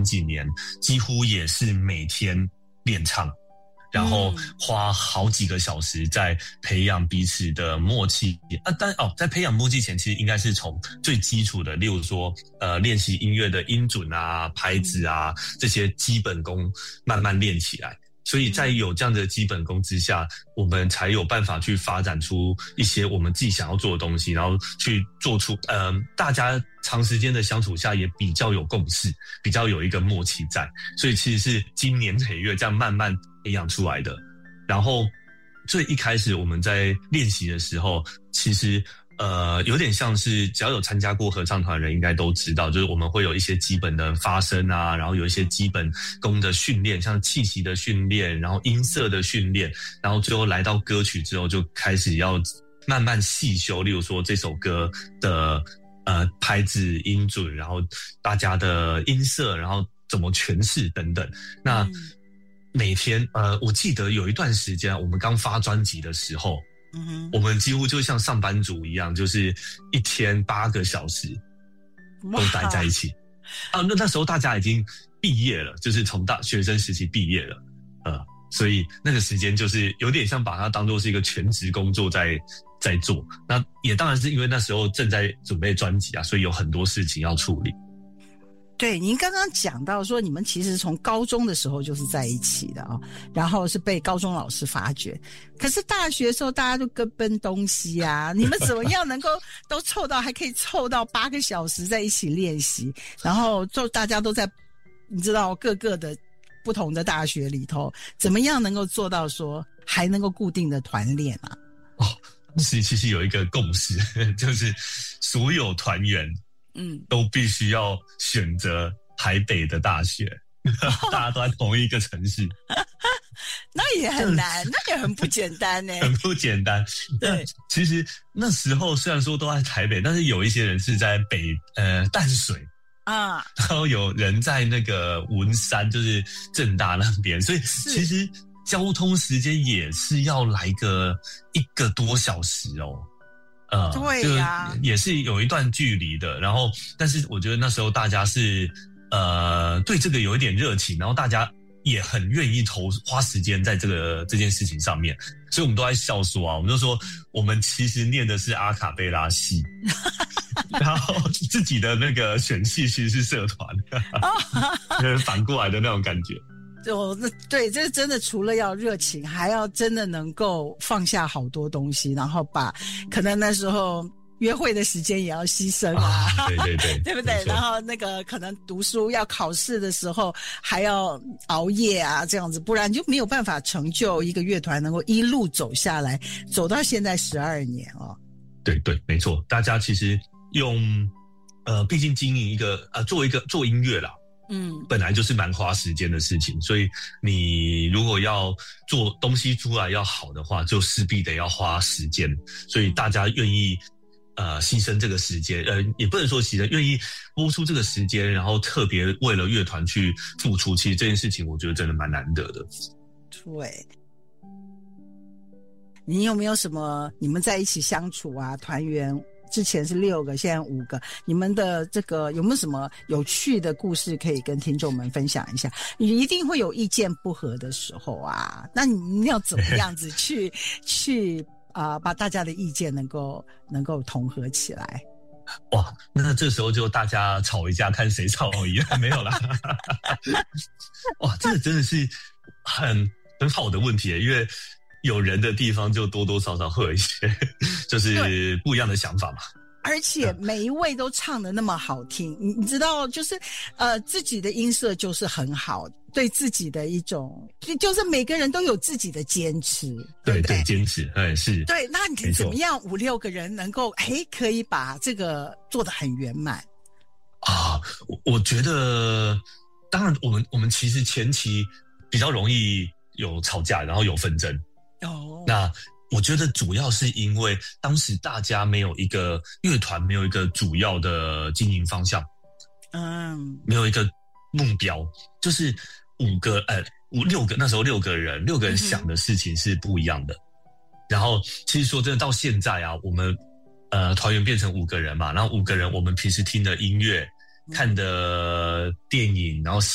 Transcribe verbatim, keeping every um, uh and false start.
几年几乎也是每天练唱，然后花好几个小时在培养彼此的默契啊。但哦，在培养默契前，其实应该是从最基础的，例如说呃练习音乐的音准啊、拍子啊这些基本功慢慢练起来。所以在有这样的基本功之下，我们才有办法去发展出一些我们自己想要做的东西，然后去做出呃大家长时间的相处下也比较有共识，比较有一个默契在。所以其实是经年累月这样慢慢培养出来的。然后最一开始我们在练习的时候，其实呃，有点像是只要有参加过合唱团的人应该都知道，就是我们会有一些基本的发声啊，然后有一些基本功的训练，像气息的训练，然后音色的训练，然后最后来到歌曲之后就开始要慢慢细修，例如说这首歌的呃拍子、音准，然后大家的音色，然后怎么诠释等等。那每天呃，我记得有一段时间我们刚发专辑的时候，嗯哼，我们几乎就像上班族一样，就是一天八个小时都待在一起。啊，那那时候大家已经毕业了，就是从大学生时期毕业了，呃，所以那个时间就是有点像把它当作是一个全职工作在在做。那也当然是因为那时候正在准备专辑啊，所以有很多事情要处理。 对，您刚刚讲到说你们其实从高中的时候就是在一起的啊、哦，然后是被高中老师发掘。可是大学的时候大家就各奔东西啊，你们怎么样能够都凑到还可以凑到八个小时在一起练习，然后就大家都在你知道各个的不同的大学里头，怎么样能够做到说还能够固定的团练啊？ 哦，当时其实有一个共识，就是所有团员嗯，都必须要选择台北的大学，大家都在同一个城市， 那也很难，那也很不简单呢， 很不简单。对，其实那时候虽然说都在台北，但是有一些人是在北呃淡水啊，然后有人在那个文山，就是政大那边，所以其实交通时间也是要来个一个多小时哦。呃， 对呀、啊， 也是有一段距离的。然后，但是我觉得那时候大家是呃对这个有一点热情，然后大家也很愿意投花时间在这个这件事情上面，所以我们都在笑说啊，我们就说我们其实念的是阿卡贝拉系，然后自己的那个选系其实是社团，就是反过来的那种感觉。 就对，这真的除了要热情，还要真的能够放下好多东西，然后把可能那时候约会的时间也要牺牲啊， 啊对对对， 对不对？然后那个可能读书要考试的时候还要熬夜啊，这样子，不然就没有办法成就一个乐团能够一路走下来，走到现在十二年哦。 对对，没错，大家其实用呃，毕竟经营一个呃，做一个做音乐啦。嗯，本来就是蛮花时间的事情，所以你如果要做东西出来要好的话，就势必得要花时间。所以大家愿意呃牺牲这个时间，呃也不能说牺牲，愿意播出这个时间，然后特别为了乐团去付出，其实这件事情我觉得真的蛮难得的。 对，你有没有什么你们在一起相处啊，团员？之前是六个，现在五个。你们的这个有没有什么有趣的故事可以跟听众们分享一下？你一定会有意见不合的时候啊，那你要怎么样子去去啊、呃，把大家的意见能够能够统合起来？ 哇，那这时候就大家吵一架，看谁吵赢，没有啦。哇，这个真的是很很好的问题耶，因为有人的地方就多多少少会有一些就是不一样的想法嘛。 而且每一位都唱得那么好听，你你知道，就是呃自己的音色就是很好，对自己的一种，就是每个人都有自己的坚持，对不对？ 对对，坚持，哎是。 对，那你怎么样五六个人能够哎可以把这个做得很圆满啊？我我觉得，当然我们我们其实前期比较容易有吵架，然后有纷争。哦，那我觉得主要是因为当时大家没有一个乐团，没有一个主要的经营方向，嗯，没有一个目标，就是五个呃五六个那时候六个人，六个人想的事情是不一样的。嗯、然后其实说真的，到现在啊，我们呃团员变成五个人嘛，然后五个人我们平时听的音乐、看的电影，然后